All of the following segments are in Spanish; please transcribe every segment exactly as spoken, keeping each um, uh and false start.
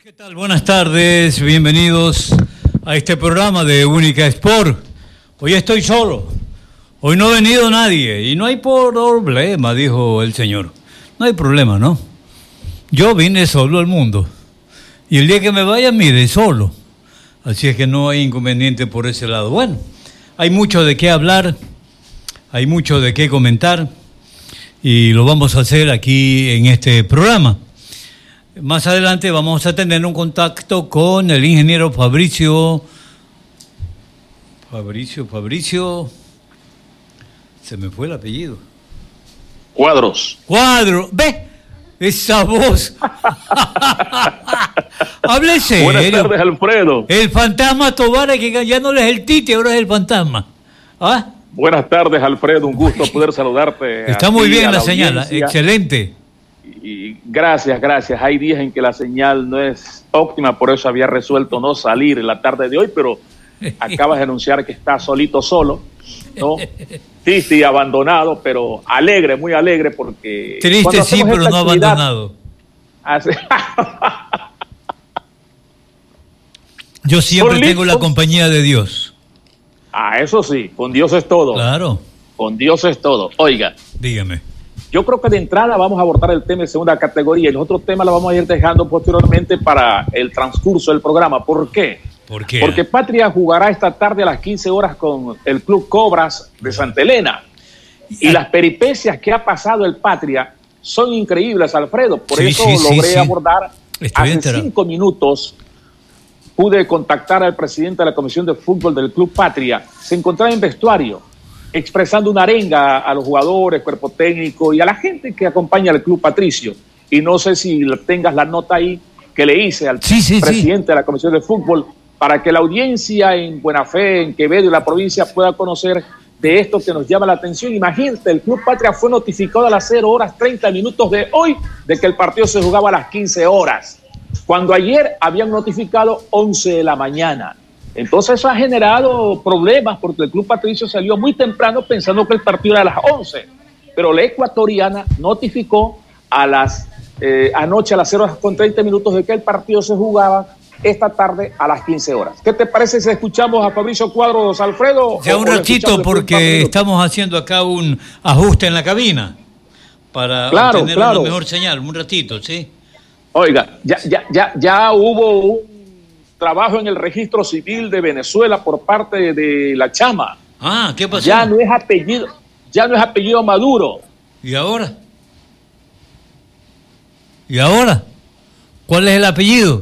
¿Qué tal? Buenas tardes, bienvenidos a este programa de Única Sport. Hoy estoy solo, hoy no ha venido nadie y no hay problema, dijo el señor. No hay problema, ¿no? Yo vine solo al mundo y el día que me vaya, mire, solo. Así es que no hay inconveniente por ese lado. Bueno, hay mucho de qué hablar, hay mucho de qué comentar y lo vamos a hacer aquí en este programa. Más adelante vamos a tener un contacto con el ingeniero Fabricio, Fabricio, Fabricio, se me fue el apellido. Cuadros. Cuadro, ve, esa voz. Hable serio. Buenas tardes, Alfredo. El fantasma Tobar, que ya no es el Tite, ahora es el fantasma. ¿Ah? Buenas tardes, Alfredo, un gusto poder saludarte. Está muy bien la señal, excelente. Y gracias, gracias. Hay días en que la señal no es óptima, por eso había resuelto no salir en la tarde de hoy, pero acabas de anunciar que estás solito solo, ¿no? Sí, sí, abandonado, pero alegre, muy alegre, porque... Triste sí, pero no abandonado. Hace... Yo siempre tengo la compañía de Dios. Ah, eso sí, con Dios es todo. Claro. Con Dios es todo. Oiga. Dígame. Yo creo que de entrada vamos a abordar el tema de segunda categoría y los otros temas los vamos a ir dejando posteriormente para el transcurso del programa. ¿Por qué? ¿Por qué? Porque Patria jugará esta tarde a las quince horas con el Club Cobras de Santa Elena. Y las peripecias que ha pasado el Patria son increíbles, Alfredo. Por sí, eso sí, logré sí, abordar. Estoy Hace enterado. cinco minutos pude contactar al presidente de la Comisión de Fútbol del Club Patria. Se encontraba en vestuario, expresando una arenga a los jugadores, cuerpo técnico y a la gente que acompaña al Club Patricio. Y no sé si tengas la nota ahí que le hice al sí, sí, presidente sí. de la Comisión de Fútbol para que la audiencia en Buena Fe, en Quevedo y la provincia pueda conocer de esto que nos llama la atención. Imagínate, el Club Patria fue notificado a las cero horas treinta minutos de hoy de que el partido se jugaba a las quince horas, cuando ayer habían notificado once de la mañana. Entonces eso ha generado problemas porque el Club Patricio salió muy temprano pensando que el partido era a las once, pero la ecuatoriana notificó a las eh, anoche a las cero horas con treinta minutos de que el partido se jugaba esta tarde a las quince horas. ¿Qué te parece si escuchamos a Fabricio Cuadros, Alfredo? Ya un ratito, porque estamos haciendo acá un ajuste en la cabina para claro, obtener claro. una mejor señal. Un ratito, ¿sí? Oiga, ya, ya, ya, ya hubo un trabajo en el registro civil de Venezuela por parte de, de la Chama. Ah, ¿qué pasó? Ya no es apellido, ya no es apellido Maduro. ¿Y ahora? ¿Y ahora? ¿Cuál es el apellido?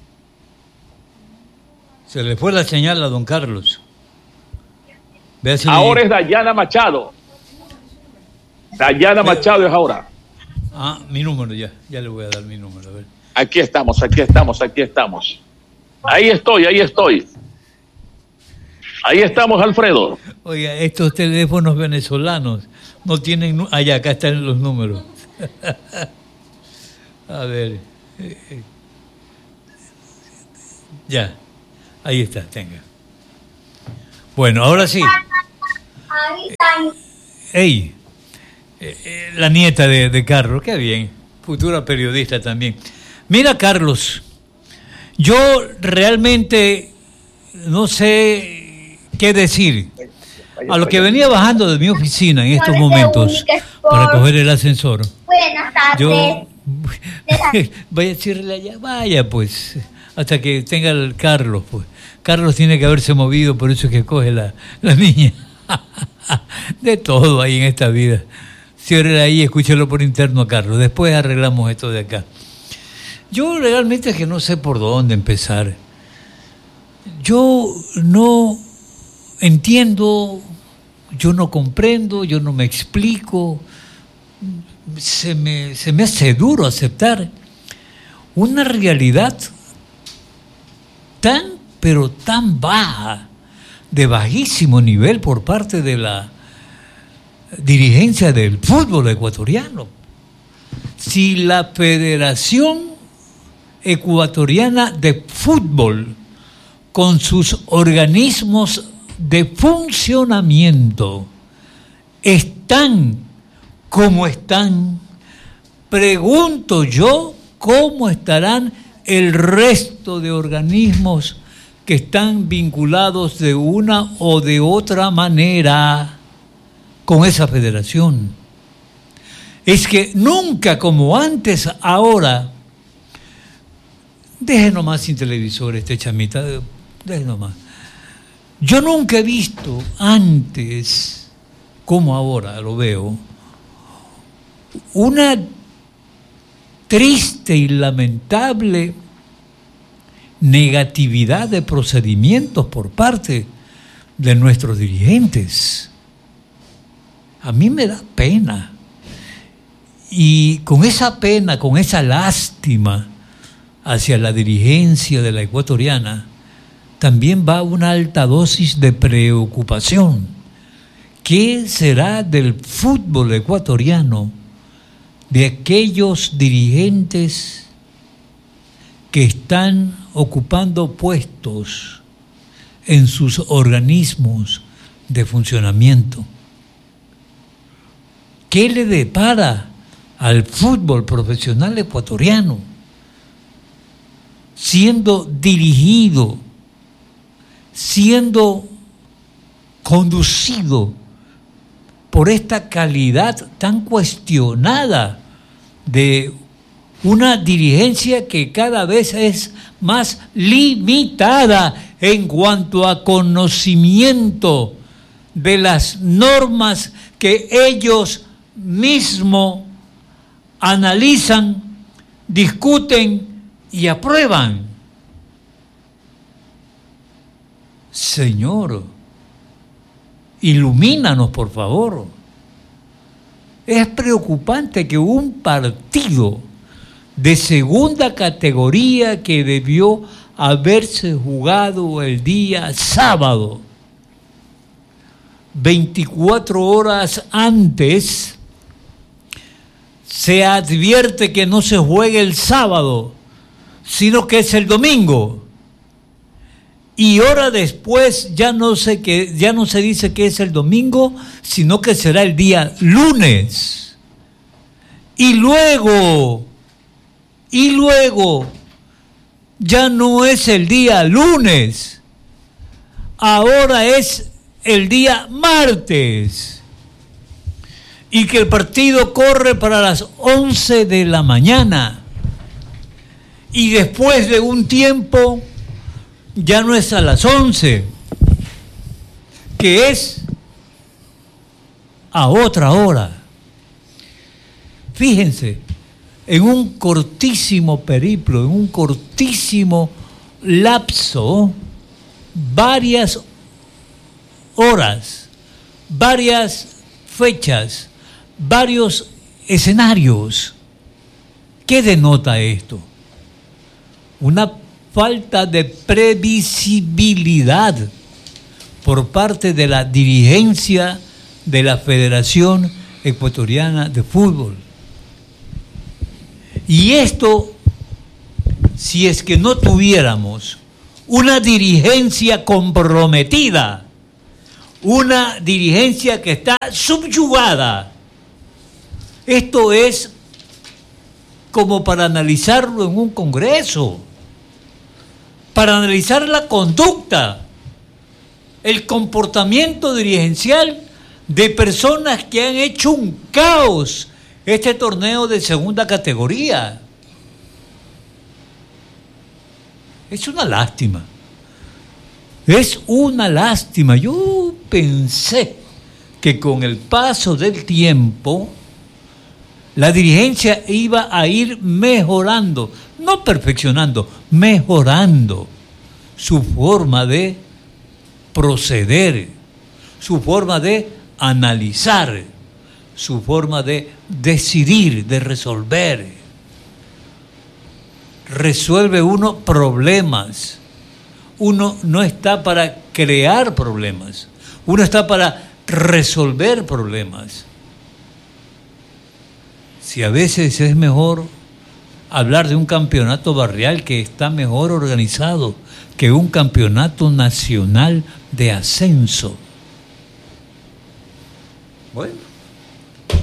Se le fue la señal a don Carlos. Vea si ahora le... es Dayana Machado. Dayana Vea... Machado es ahora. Ah, mi número ya, ya le voy a dar mi número. A ver. Aquí estamos, aquí estamos, aquí estamos. Ahí estoy, ahí estoy. Ahí estamos, Alfredo. Oiga, estos teléfonos venezolanos no tienen... Allá, acá están los números. A ver. Ya, ahí está, tenga. Bueno, ahora sí. Ey, la nieta de, de Carlos, qué bien. Futura periodista también. Mira, Carlos, yo realmente no sé qué decir. A lo que venía bajando de mi oficina en estos momentos para coger el ascensor, yo voy a decirle allá, vaya pues, hasta que tenga el Carlos, pues. Carlos tiene que haberse movido, por eso es que coge la, la niña. De todo hay en esta vida. Cierre ahí y escúchelo por interno a Carlos. Después arreglamos esto de acá. Yo realmente es que no sé por dónde empezar. Yo no entiendo, yo no comprendo, yo no me explico. Se me, se me hace duro aceptar una realidad tan, pero tan baja, de bajísimo nivel por parte de la dirigencia del fútbol ecuatoriano. Si la Federación Ecuatoriana de Fútbol, con sus organismos de funcionamiento, están como están, pregunto yo cómo estarán el resto de organismos que están vinculados de una o de otra manera con esa federación. Es que nunca como antes, ahora, deje nomás sin televisor este chamita, deje nomás. Yo nunca he visto antes, como ahora lo veo, una triste y lamentable negatividad de procedimientos por parte de nuestros dirigentes. A mí me da pena. Y con esa pena, con esa lástima hacia la dirigencia de la ecuatoriana, también va una alta dosis de preocupación. ¿Qué será del fútbol ecuatoriano, de aquellos dirigentes que están ocupando puestos en sus organismos de funcionamiento? ¿Qué le depara al fútbol profesional ecuatoriano, siendo dirigido, siendo conducido por esta calidad tan cuestionada de una dirigencia que cada vez es más limitada en cuanto a conocimiento de las normas que ellos mismos analizan, discuten y aprueban? Señor, ilumínanos, por favor. Es preocupante que un partido de segunda categoría que debió haberse jugado el día sábado, veinticuatro horas antes, se advierte que no se juegue el sábado, sino que es el domingo. Y hora después ya no se que ya no se dice que es el domingo, sino que será el día lunes. Y luego, y luego, ya no es el día lunes, ahora es el día martes. Y que el partido corre para las once de la mañana. Y después de un tiempo, ya no es a las once, que es a otra hora. Fíjense, en un cortísimo periplo, en un cortísimo lapso, varias horas, varias fechas, varios escenarios. ¿Qué denota esto? Una falta de previsibilidad por parte de la dirigencia de la Federación Ecuatoriana de Fútbol. Y esto, si es que no tuviéramos una dirigencia comprometida, una dirigencia que está subyugada, esto es como para analizarlo en un congreso, para analizar la conducta, el comportamiento dirigencial de personas que han hecho un caos este torneo de segunda categoría. Es una lástima. Es una lástima. Yo pensé que con el paso del tiempo la dirigencia iba a ir mejorando, no perfeccionando, mejorando su forma de proceder, su forma de analizar, su forma de decidir, de resolver. Resuelve uno problemas. Uno no está para crear problemas, uno está para resolver problemas. Si a veces es mejor hablar de un campeonato barrial que está mejor organizado que un campeonato nacional de ascenso. Bueno,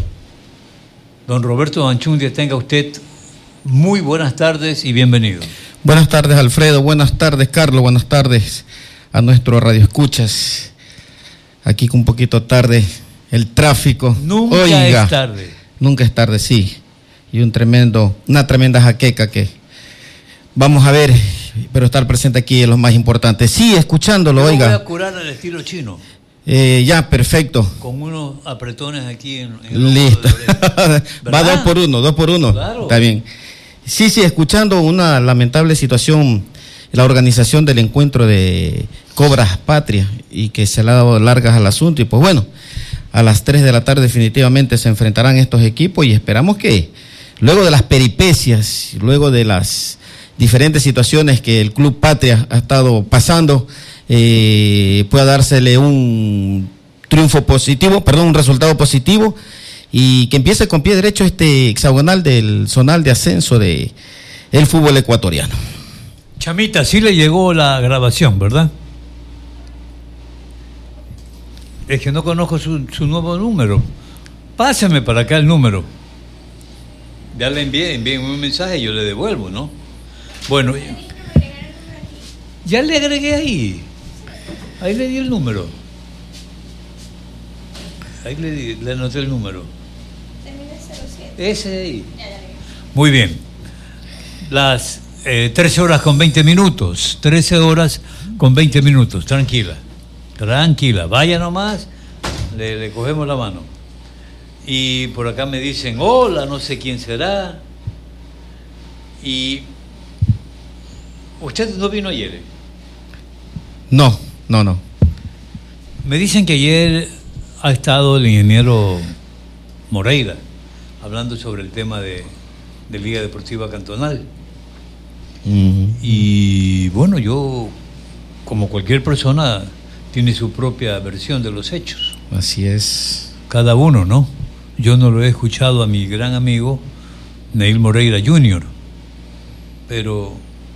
don Roberto Anchundia, tenga usted muy buenas tardes y bienvenido. Buenas tardes, Alfredo. Buenas tardes, Carlos. Buenas tardes a nuestros radioescuchas. Aquí con un poquito tarde el tráfico. Nunca Oiga, es tarde. Nunca es tarde, sí. Y un tremendo, una tremenda jaqueca que vamos a ver, pero estar presente aquí es lo más importante. Sí, escuchándolo, Yo oiga. voy a curar al estilo chino. Eh, ya, perfecto. Con unos apretones aquí en, en el Listo. Va dos por uno, dos por uno. Claro. Está bien. Sí, sí, escuchando una lamentable situación, la organización del encuentro de Cobras Patria y que se le ha dado largas al asunto. Y pues bueno, a las tres de la tarde definitivamente se enfrentarán estos equipos y esperamos que luego de las peripecias, luego de las diferentes situaciones que el Club Patria ha estado pasando, eh, pueda dársele un triunfo positivo, perdón, un resultado positivo y que empiece con pie derecho este hexagonal del zonal de ascenso de el fútbol ecuatoriano. Chamita, sí le llegó la grabación, ¿verdad? Es que no conozco su, su nuevo número. Pásame para acá el número. Ya le envié, envié un mensaje y yo le devuelvo, ¿no? Bueno, ya le agregué ahí. Ahí le di el número. Ahí le, di, le anoté el número. Ese de ahí. Muy bien. Las eh, trece horas con veinte minutos. trece horas con veinte minutos. Tranquila. Tranquila. Vaya nomás. Le, le cogemos la mano. Y por acá me dicen, hola, no sé quién será. Y usted no vino ayer. No, no, no. Me dicen que ayer ha estado el ingeniero Moreira hablando sobre el tema de, de Liga Deportiva Cantonal. Uh-huh. Y bueno, yo, como cualquier persona, tiene su propia versión de los hechos. Así es. Cada uno, ¿no? Yo no lo he escuchado a mi gran amigo Neil Moreira junior Pero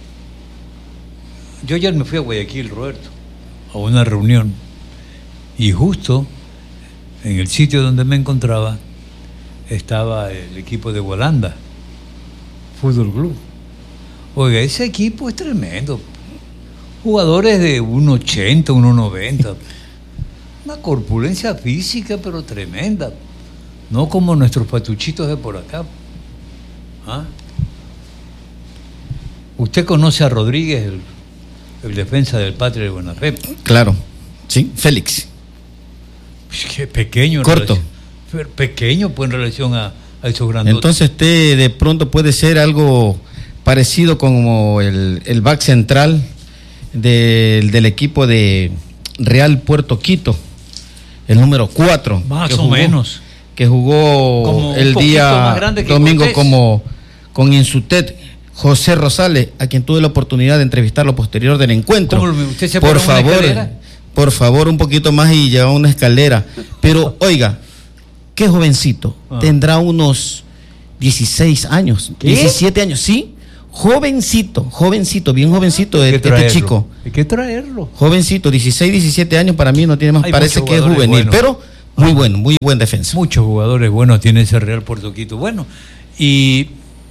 yo ayer me fui a Guayaquil, Roberto, a una reunión. Y justo en el sitio donde me encontraba estaba el equipo de Holanda, Fútbol Club. Oiga, ese equipo es tremendo. Jugadores de uno ochenta, uno noventa. Una corpulencia física, pero tremenda. No como nuestros patuchitos de por acá. ¿Ah? ¿Usted conoce a Rodríguez, el, el defensa del Patria de Buena Fe? Claro, sí, Félix. Qué pequeño. Corto. Relación, pequeño pues en relación a, a esos grandes. Entonces usted de pronto puede ser algo parecido como el, el back central del, del equipo de Real Puerto Quito, el número cuatro. Más o jugó, menos. Que jugó como el día domingo como con Insutet, José Rosales, a quien tuve la oportunidad de entrevistar lo posterior del encuentro. ¿Usted se por favor, por favor, un poquito más y lleva una escalera. Pero, oiga, qué jovencito. Ah. Tendrá unos dieciséis años, ¿qué? diecisiete años, sí. Jovencito, jovencito, bien jovencito de este chico. Hay que traerlo. Jovencito, dieciséis, diecisiete años, para mí no tiene más, hay parece que es juvenil, buenos. Pero muy bueno, muy buen defensa. Muchos jugadores buenos tiene ese Real Puerto Quito. Bueno, y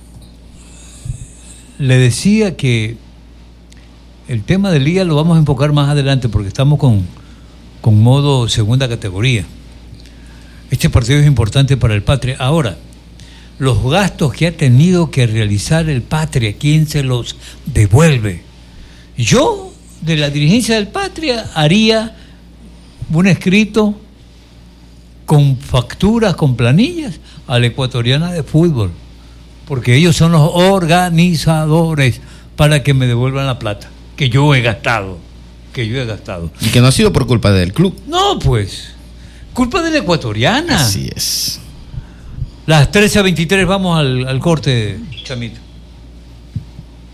le decía que el tema de Liga lo vamos a enfocar más adelante porque estamos con, con modo segunda categoría. Este partido es importante para el Patria. Ahora, los gastos que ha tenido que realizar el Patria, ¿quién se los devuelve? Yo, de la dirigencia del Patria, haría un escrito con facturas, con planillas, a la Ecuatoriana de Fútbol, porque ellos son los organizadores, para que me devuelvan la plata que yo he gastado, que yo he gastado. Y que no ha sido por culpa del club. No, pues, culpa de la Ecuatoriana. Así es. Las trece a veintitrés, vamos al, al corte, Chamito.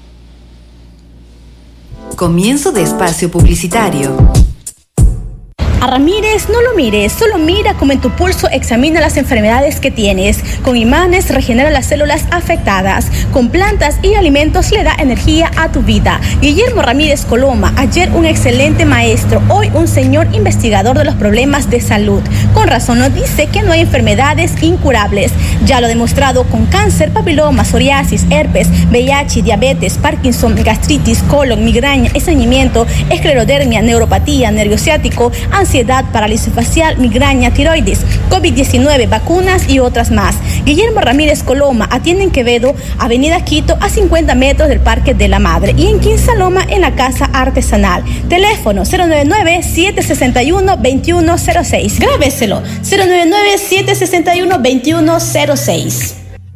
Comienzo de espacio publicitario. A Ramírez no lo mires, solo mira cómo en tu pulso examina las enfermedades que tienes. Con imanes regenera las células afectadas. Con plantas y alimentos le da energía a tu vida. Guillermo Ramírez Coloma, ayer un excelente maestro, hoy un señor investigador de los problemas de salud. Con razón nos dice que no hay enfermedades incurables. Ya lo ha demostrado con cáncer, papiloma, psoriasis, herpes, V I H, diabetes, Parkinson, gastritis, colon, migraña, estreñimiento, esclerodermia, neuropatía, nervio ciático, ansiedad, parálisis facial, migraña, tiroides, COVID diecinueve, vacunas y otras más. Guillermo Ramírez Coloma atiende en Quevedo, Avenida Quito, a cincuenta metros del Parque de la Madre, y en Quinsaloma, en la Casa Artesanal. Teléfono cero nueve nueve, siete seis uno, dos uno cero seis. Grábeselo, cero nueve nueve, siete seis uno, dos uno cero seis.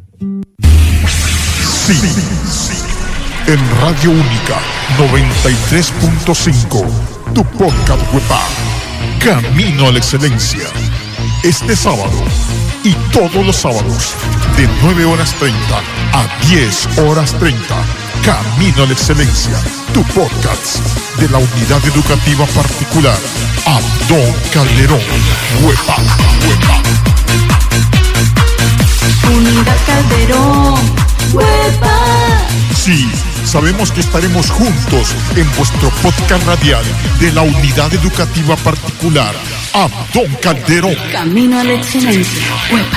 Sí, sí. En Radio Única noventa y tres punto cinco, tu podcast web, Camino a la Excelencia. Este sábado y todos los sábados de nueve horas treinta a diez horas treinta, Camino a la Excelencia, tu podcast de la Unidad Educativa Particular Abdón Calderón. Huepa, huepa. Unidad Calderón, huepa. Sí, sabemos que estaremos juntos en vuestro podcast radial de la Unidad Educativa Particular Abdón Calderón. Camino a la Excelencia, huepa.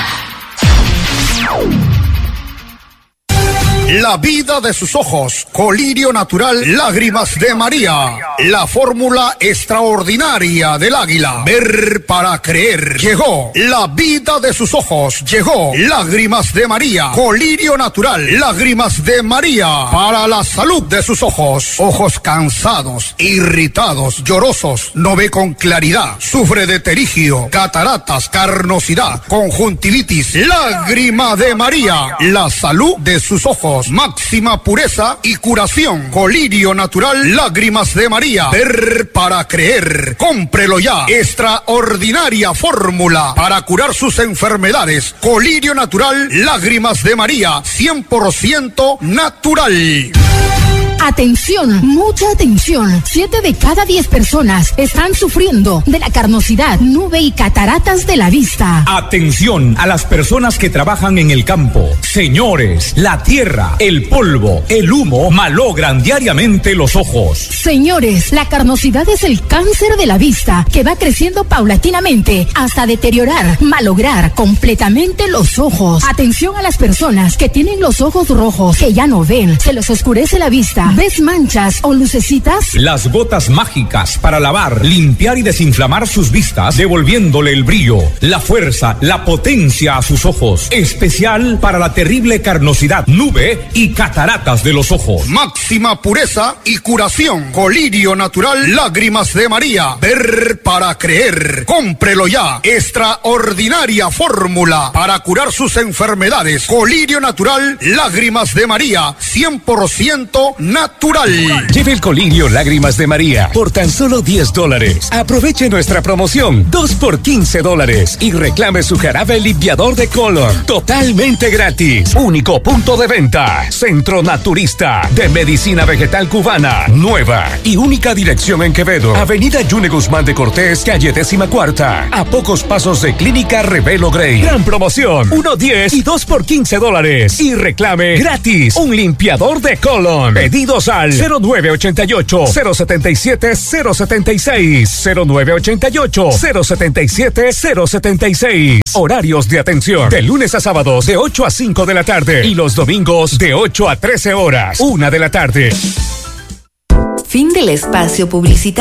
La vida de sus ojos, colirio natural, lágrimas de María. La fórmula extraordinaria del águila. Ver para creer. Llegó la vida de sus ojos. Llegó lágrimas de María. Colirio natural, lágrimas de María. Para la salud de sus ojos. Ojos cansados, irritados, llorosos, no ve con claridad. Sufre de terigio, cataratas, carnosidad, conjuntivitis. Lágrima de María. La salud de sus ojos. Máxima pureza y curación. Colirio natural, lágrimas de María. Ver para creer. Cómprelo ya. Extraordinaria fórmula para curar sus enfermedades. Colirio natural, lágrimas de María. cien por ciento natural. Atención, mucha atención. Siete de cada diez personas están sufriendo de la carnosidad, nube y cataratas de la vista. Atención a las personas que trabajan en el campo. Señores, la tierra, el polvo, el humo malogran diariamente los ojos. Señores, la carnosidad es el cáncer de la vista que va creciendo paulatinamente hasta deteriorar, malograr completamente los ojos. Atención a las personas que tienen los ojos rojos, que ya no ven, se les oscurece la vista. ¿Ves manchas o lucecitas? Las gotas mágicas para lavar, limpiar y desinflamar sus vistas, devolviéndole el brillo, la fuerza, la potencia a sus ojos. Especial para la terrible carnosidad, nube y cataratas de los ojos. Máxima pureza y curación. Colirio natural, lágrimas de María. Ver para creer. Cómprelo ya. Extraordinaria fórmula para curar sus enfermedades. Colirio natural, lágrimas de María. cien por ciento natural. Lleve el colirio Lágrimas de María por tan solo diez dólares. Aproveche nuestra promoción dos por quince dólares y reclame su jarabe limpiador de color totalmente gratis. Único punto de venta. Centro Naturista de Medicina Vegetal Cubana. Nueva y única dirección en Quevedo. Avenida Yune Guzmán de Cortés, calle décima cuarta. A pocos pasos de Clínica Revelo Grey. Gran promoción. uno diez y dos por quince dólares. Y reclame gratis un limpiador de colon. Pedidos al cero nueve ochenta y ocho, cero setenta y siete, cero setenta y seis, cero nueve ochenta y ocho, cero setenta y siete, cero setenta y seis. Horarios de atención de lunes a sábados de ocho a cinco de la tarde y los domingos de ocho a trece horas, una de la tarde. Fin del espacio publicitario.